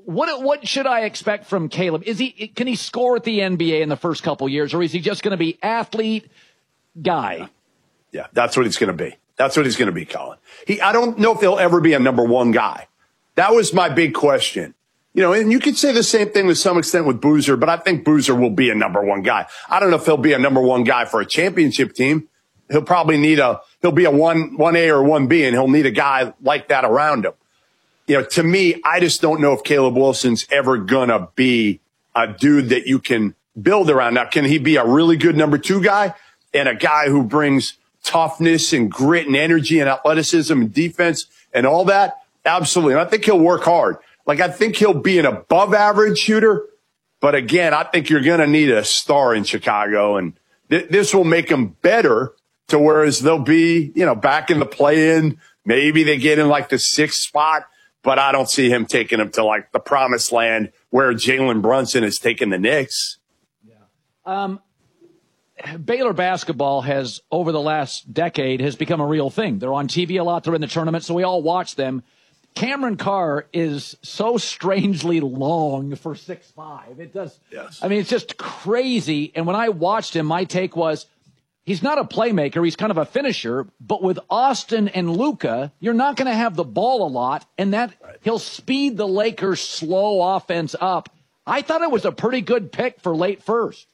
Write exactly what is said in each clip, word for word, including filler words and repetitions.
what what should I expect from Caleb? Is he can he score at the N B A in the first couple years, or is he just going to be athlete guy? Yeah, that's what he's going to be. That's what he's going to be, Colin. He, I don't know if he'll ever be a number one guy. That was my big question. You know, and you could say the same thing to some extent with Boozer, but I think Boozer will be a number one guy. I don't know if he'll be a number one guy for a championship team. He'll probably need a, he'll be a one, one A or one B, and he'll need a guy like that around him. You know, to me, I just don't know if Caleb Wilson's ever gonna be a dude that you can build around. Now, can he be a really good number two guy and a guy who brings toughness and grit and energy and athleticism and defense and all that? Absolutely. And I think he'll work hard. Like, I think he'll be an above average shooter. But again, I think you're going to need a star in Chicago. And th- this will make him better to whereas they'll be, you know, back in the play-in. Maybe they get in like the sixth spot. But I don't see him taking him to like the promised land where Jalen Brunson is taking the Knicks. Yeah. Um, Baylor basketball has, over the last decade, has become a real thing. They're on T V a lot. They're in the tournament, so we all watch them. Cameron Carr is so strangely long for six five. It does. Yes. I mean, it's just crazy. And when I watched him, my take was, he's not a playmaker. He's kind of a finisher. But with Austin and Luka, you're not going to have the ball a lot, and that right. he'll speed the Lakers' slow offense up. I thought it was a pretty good pick for late first.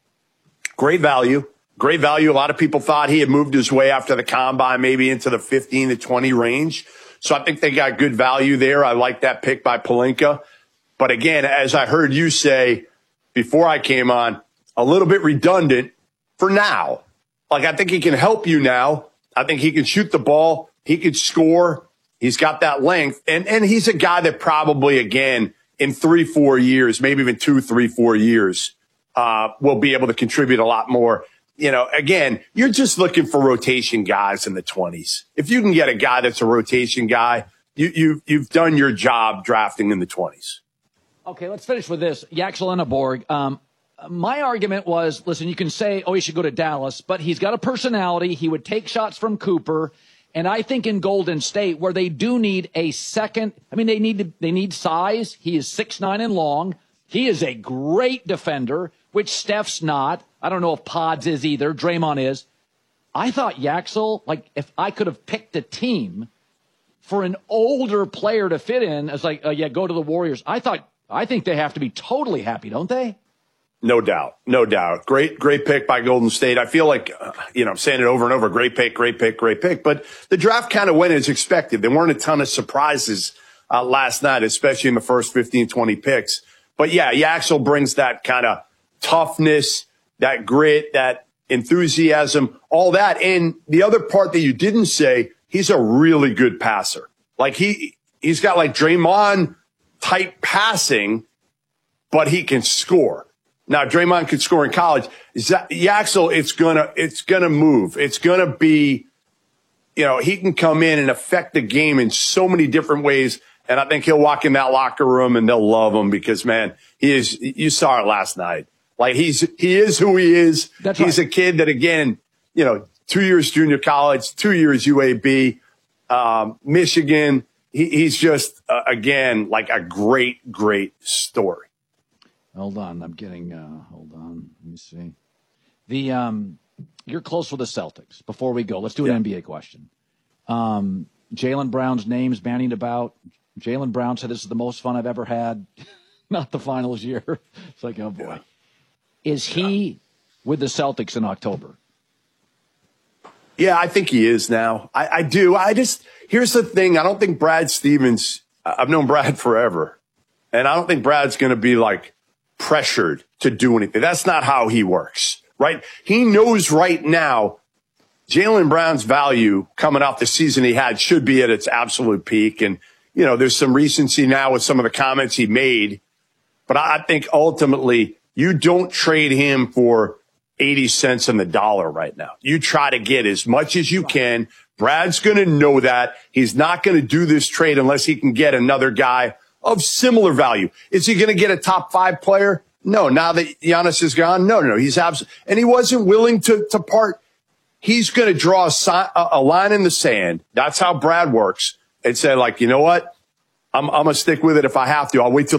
Great value. Great value. A lot of people thought he had moved his way after the combine, maybe into the fifteen to twenty range. So I think they got good value there. I like that pick by Pelinka. But again, as I heard you say before I came on, a little bit redundant for now. Like, I think he can help you now. I think he can shoot the ball. He can score. He's got that length. And, and he's a guy that probably, again, in three, four years, maybe even two, three, four years, uh, will be able to contribute a lot more. You know, again, you're just looking for rotation guys in the twenties. If you can get a guy that's a rotation guy, you, you, you've done your job drafting in the twenties. Okay, let's finish with this. Yaxel Enneborg. Um, my argument was, listen, you can say, oh, he should go to Dallas, but he's got a personality. He would take shots from Cooper. And I think in Golden State, where they do need a second, I mean, they need to, they need size. He is six nine and long. He is a great defender, which Steph's not. I don't know if Pods is either. Draymond is. I thought Yaxel, like, if I could have picked a team for an older player to fit in, as like, uh, yeah, go to the Warriors. I thought, I think they have to be totally happy, don't they? No doubt. No doubt. Great, great pick by Golden State. I feel like, uh, you know, I'm saying it over and over. Great pick, great pick, great pick. But the draft kind of went as expected. There weren't a ton of surprises uh, last night, especially in the first fifteen, twenty picks. But yeah, Yaxel brings that kind of toughness, that grit, that enthusiasm, all that. And the other part that you didn't say, he's a really good passer. Like he, he's got like Draymond type passing, but he can score. Now, Draymond could score in college. Yaxel, it's gonna, it's gonna move. It's gonna be, you know, he can come in and affect the game in so many different ways. And I think he'll walk in that locker room and they'll love him because, man, he is, you saw it last night. Like he's, he is who he is. That's he's right. a kid that, again, you know, two years junior college, two years U A B, um, Michigan. He, he's just, uh, again, like a great, great story. Hold on. I'm getting, uh, hold on. Let me see. The, um, you're close with the Celtics. Before we go, let's do an yeah. N B A question. Um, Jaylen Brown's name's bandied about. Jaylen Brown said this is the most fun I've ever had. Not the finals year. It's like, oh boy. Yeah. Is he yeah. with the Celtics in October? Yeah, I think he is now. I, I do. I just, here's the thing. I don't think Brad Stevens, I've known Brad forever. And I don't think Brad's going to be like pressured to do anything. That's not how he works, right? He knows right now Jaylen Brown's value coming off the season he had should be at its absolute peak. And, you know, there's some recency now with some of the comments he made. But I think ultimately you don't trade him for eighty cents on the dollar right now. You try to get as much as you can. Brad's going to know that. He's not going to do this trade unless he can get another guy of similar value. Is he going to get a top five player? No. Now that Giannis is gone? No, no, no. He's absolutely, and he wasn't willing to, to part. He's going to draw a, si- a line in the sand. That's how Brad works. And say, like, you know what? I'm, I'm going to stick with it if I have to. I'll wait till